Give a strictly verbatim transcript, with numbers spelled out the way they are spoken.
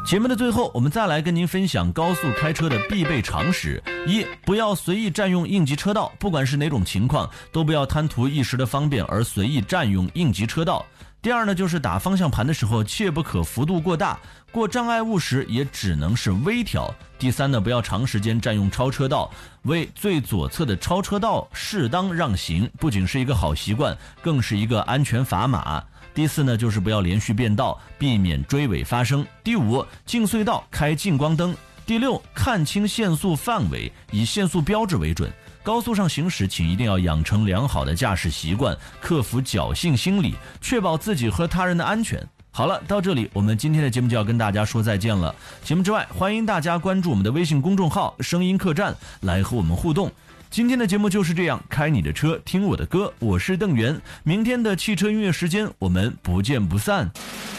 节目的最后，我们再来跟您分享高速开车的必备常识：一、不要随意占用应急车道，不管是哪种情况，都不要贪图一时的方便而随意占用应急车道。第二呢，就是打方向盘的时候切不可幅度过大，过障碍物时也只能是微调。第三呢，不要长时间占用超车道，为最左侧的超车道适当让行，不仅是一个好习惯，更是一个安全砝码。第四呢，就是不要连续变道，避免追尾发生。第五，进隧道开近光灯。第六，看清限速范围，以限速标志为准。高速上行驶，请一定要养成良好的驾驶习惯，克服侥幸心理，确保自己和他人的安全。好了，到这里我们今天的节目就要跟大家说再见了。节目之外，欢迎大家关注我们的微信公众号声音客栈，来和我们互动。今天的节目就是这样，开你的车，听我的歌，我是邓源。明天的汽车音乐时间，我们不见不散。